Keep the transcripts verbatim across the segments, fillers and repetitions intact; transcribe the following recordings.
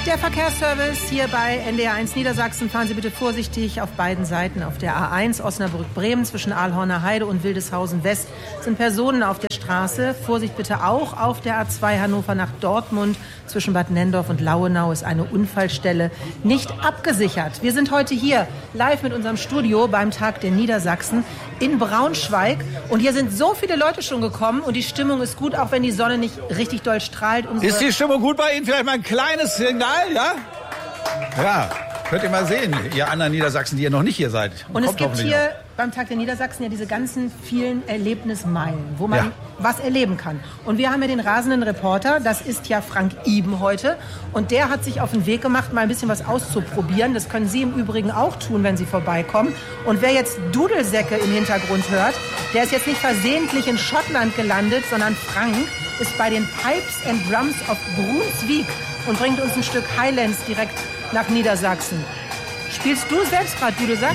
Der Verkehrsservice hier bei N D R eins Niedersachsen. Fahren Sie bitte vorsichtig auf beiden Seiten. Auf der A eins Osnabrück-Bremen zwischen Ahlhorner Heide und Wildeshausen West sind Personen auf der Straße. Vorsicht bitte auch auf der A zwei Hannover nach Dortmund zwischen Bad Nenndorf und Lauenau ist eine Unfallstelle nicht abgesichert. Wir sind heute hier live mit unserem Studio beim Tag der Niedersachsen in Braunschweig. Und hier sind so viele Leute schon gekommen und die Stimmung ist gut, auch wenn die Sonne nicht richtig doll strahlt. Unsere ist die Stimmung gut bei Ihnen? Vielleicht mal ein kleines Signal? Ja? Ja, könnt ihr mal sehen, ihr anderen Niedersachsen, die ihr noch nicht hier seid. Und es gibt hier beim Tag der Niedersachsen ja diese ganzen vielen Erlebnismeilen, wo man ja. was erleben kann. Und wir haben ja den rasenden Reporter, das ist ja Frank Iben heute. Und der hat sich auf den Weg gemacht, mal ein bisschen was auszuprobieren. Das können Sie im Übrigen auch tun, wenn Sie vorbeikommen. Und wer jetzt Dudelsäcke im Hintergrund hört, der ist jetzt nicht versehentlich in Schottland gelandet, sondern Frank ist bei den Pipes and Drums of Brunswick und bringt uns ein Stück Highlands direkt nach Niedersachsen. Spielst du selbst gerade Dudelsack?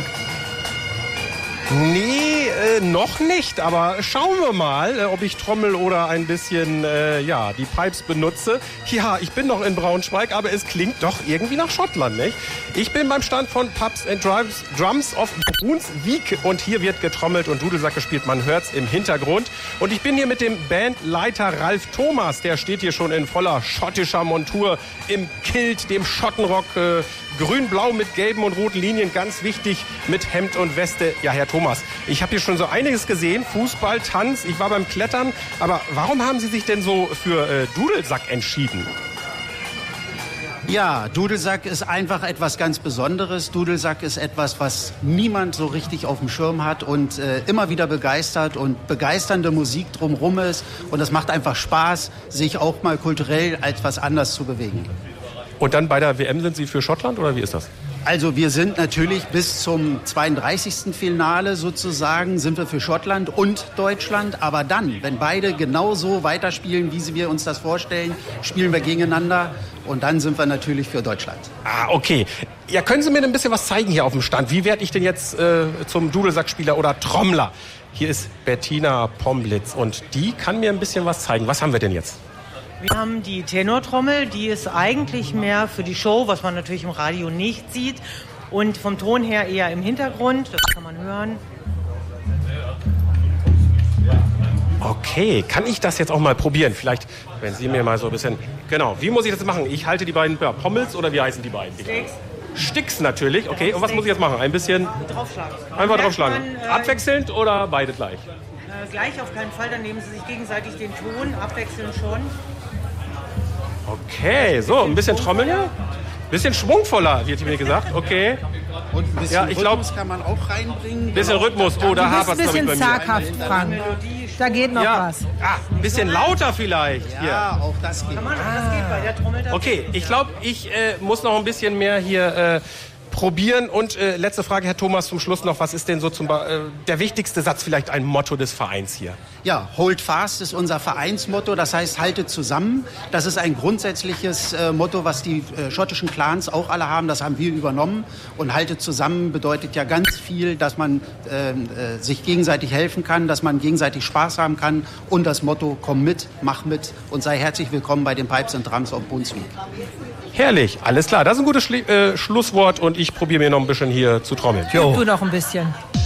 Nee, äh, noch nicht, aber schauen wir mal, äh, ob ich Trommel oder ein bisschen, äh, ja, die Pipes benutze. Ja, ich bin noch in Braunschweig, aber es klingt doch irgendwie nach Schottland, nicht? Ich bin beim Stand von Pubs and Drums, Drums of Brunswick und hier wird getrommelt und Dudelsack gespielt, man hört's im Hintergrund. Und ich bin hier mit dem Bandleiter Ralf Thomas, der steht hier schon in voller schottischer Montur, im Kilt, dem Schottenrock, äh, grün-blau mit gelben und roten Linien, ganz wichtig, mit Hemd und Weste. Ja, Herr Thomas, ich habe hier schon so einiges gesehen, Fußball, Tanz, ich war beim Klettern, aber warum haben Sie sich denn so für äh, Dudelsack entschieden? Ja, Dudelsack ist einfach etwas ganz Besonderes. Dudelsack ist etwas, was niemand so richtig auf dem Schirm hat und äh, immer wieder begeistert und begeisternde Musik drumherum ist. Und es macht einfach Spaß, sich auch mal kulturell als was anders zu bewegen. Und dann bei der W M sind Sie für Schottland oder wie ist das? Also wir sind natürlich bis zum zweiunddreißigsten Finale sozusagen, sind wir für Schottland und Deutschland. Aber dann, wenn beide genauso weiterspielen, wie wir uns das vorstellen, spielen wir gegeneinander und dann sind wir natürlich für Deutschland. Ah, okay. Ja, können Sie mir ein bisschen was zeigen hier auf dem Stand? Wie werde ich denn jetzt äh, zum Dudelsackspieler oder Trommler? Hier ist Bettina Pomblitz und die kann mir ein bisschen was zeigen. Was haben wir denn jetzt? Wir haben die Tenortrommel, die ist eigentlich mehr für die Show, was man natürlich im Radio nicht sieht. Und vom Ton her eher im Hintergrund, das kann man hören. Okay, kann ich das jetzt auch mal probieren? Vielleicht, wenn Sie mir mal so ein bisschen... Genau, wie muss ich das machen? Ich halte die beiden ja, Pommels oder wie heißen die beiden? Sticks. Sticks natürlich, okay. Und was muss ich jetzt machen? Ein bisschen... Draufschlagen. Einfach draufschlagen. Man, äh, Abwechselnd oder beide gleich? Äh, gleich auf keinen Fall, dann nehmen Sie sich gegenseitig den Ton, abwechselnd schon. Okay, so, ein bisschen Trommeln. Ein bisschen schwungvoller, wird mir gesagt. Okay. Und ein bisschen ja, ich glaub, Rhythmus kann man auch reinbringen. Ein bisschen Rhythmus. Oh, da hapert es, glaube ich, bei mir. Ein bisschen zaghaft, Frank. Da geht noch ja. was. Ah, ein bisschen lauter vielleicht. Ja, hier. auch das geht. Kann man, das geht bei der Trommel. Okay, ich glaube, ich äh, muss noch ein bisschen mehr hier... Äh, probieren. Und äh, letzte Frage, Herr Thomas, zum Schluss noch. Was ist denn so zum, äh, der wichtigste Satz, vielleicht ein Motto des Vereins hier? Ja, Hold Fast ist unser Vereinsmotto. Das heißt, haltet zusammen. Das ist ein grundsätzliches äh, Motto, was die äh, schottischen Clans auch alle haben. Das haben wir übernommen. Und haltet zusammen bedeutet ja ganz viel, dass man äh, äh, sich gegenseitig helfen kann, dass man gegenseitig Spaß haben kann. Und das Motto, komm mit, mach mit und sei herzlich willkommen bei den Pipes and Drums of Brunswick. Herrlich, alles klar. Das ist ein gutes Schli- äh, Schlusswort und ich probiere mir noch ein bisschen hier zu trommeln. Jo. Du noch ein bisschen.